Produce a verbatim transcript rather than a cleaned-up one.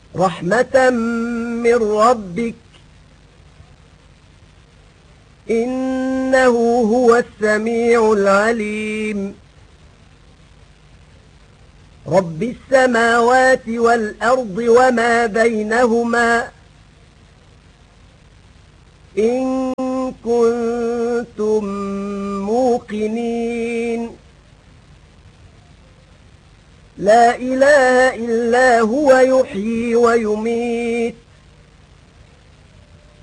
رحمة من ربك إنه هو السميع العليم رب السماوات والأرض وما بينهما إن كنتم موقنين لا إله إلا هو يحيي ويميت